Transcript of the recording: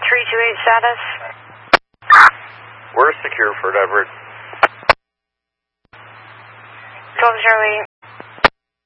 328 status. We're secure for Everett. 12 Charlie.